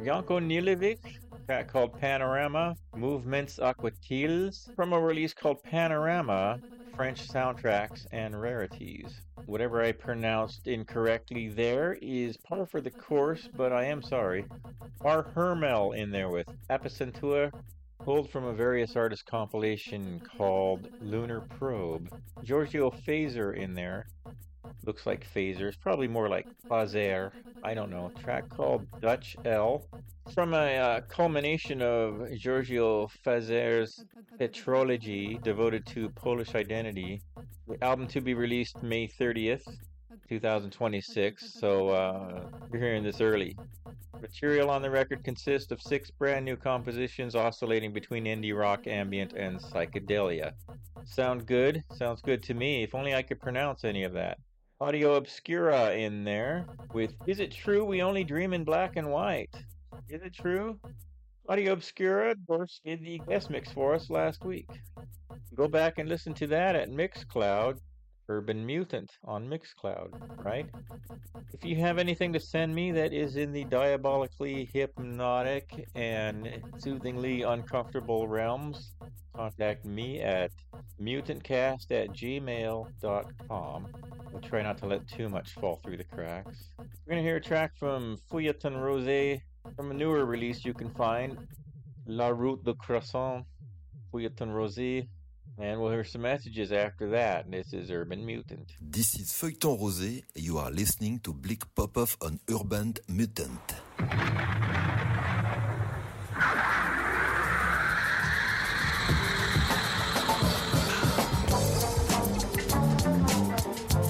Janko Nilevic, track called Panorama, Movements Aquatiles, from a release called Panorama, French Soundtracks and Rarities. Whatever I pronounced incorrectly there is par for the course, but I am sorry. Bar Hermel in there with Apicentua, pulled from a various artist compilation called Lunar Probe. Giorgio Phaser in there. Looks like phasers, probably more like phaser. I don't know. Track called Dutch L. From a culmination of Giorgio Phaser's tetralogy devoted to Polish identity. The album to be released May 30th, 2026. So you're hearing this early. Material on the record consists of 6 brand new compositions oscillating between indie rock, ambient, and psychedelia. Sound good? Sounds good to me. If only I could pronounce any of that. Audio Obscura in there with Is It True We Only Dream in Black and White? Is it true? Audio Obscura, of course, did the guest mix for us last week. Go back and listen to that at Mixcloud. Urban Mutant on Mixcloud, right? If you have anything to send me that is in the diabolically hypnotic and soothingly uncomfortable realms, contact me at mutantcast@gmail.com. I'll try not to let too much fall through the cracks. We're going to hear a track from Feuilleton Rosé from a newer release you can find, La Route de Croissant, Feuilleton Rosé. And we'll hear some messages after that. This is Urban Mutant. This is Feuilleton Rosé. You are listening to Blick Popoff on Urban Mutant.